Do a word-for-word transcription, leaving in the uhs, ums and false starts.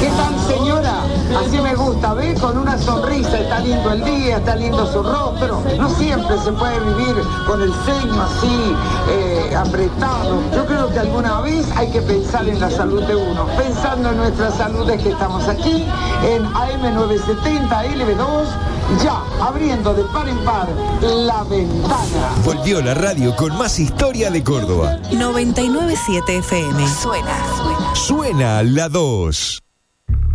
¿Qué tal, señora? Así me gusta, ¿ve? Con una sonrisa, está lindo el día, está lindo su rostro. No siempre se puede vivir con el ceño así, eh, apretado. Yo creo que alguna vez hay que pensar en la salud de uno. Pensando en nuestra salud es que estamos aquí, en A M novecientos setenta L B dos, ya, abriendo de par en par la ventana. Volvió la radio con más historia de Córdoba. noventa y nueve punto siete F M. Suena, suena. Suena la dos.